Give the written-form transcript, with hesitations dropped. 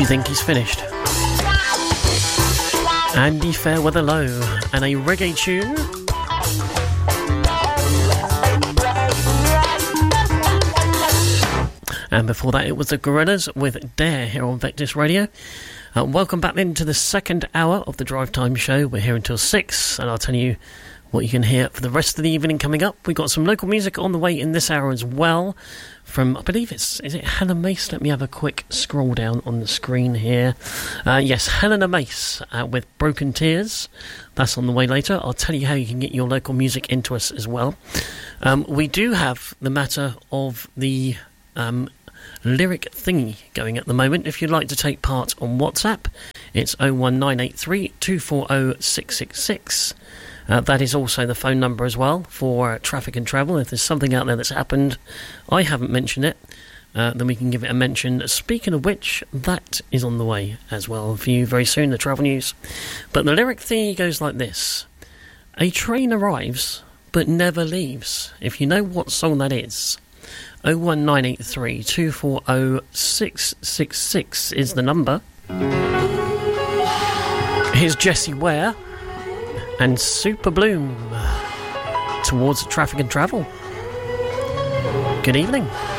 you think he's finished? Andy Fairweather Low and a reggae tune. And before that, it was the Gorillaz with Dare here on Vectis Radio. Welcome back then to the second hour of the Drive Time Show. We're here until 6, and I'll tell you what you can hear for the rest of the evening coming up. We've got some local music on the way in this hour as well. From, I believe is it Hannah Mace? Let me have a quick scroll down on the screen here. Yes, Helena Mace with Broken Tears. That's on the way later. I'll tell you how you can get your local music into us as well. We do have the matter of the lyric thingy going at the moment. If you'd like to take part on WhatsApp, it's 01983 240 666. That is also the phone number as well for traffic and travel. If there's something out there that's happened, I haven't mentioned it, then we can give it a mention. Speaking of which, that is on the way as well for you very soon, the travel news. But the lyric thingy goes like this. A train arrives but never leaves. If you know what song that is, 01983 240 666 is the number. Here's Jessie Ware and Super Bloom towards traffic and travel. Good evening.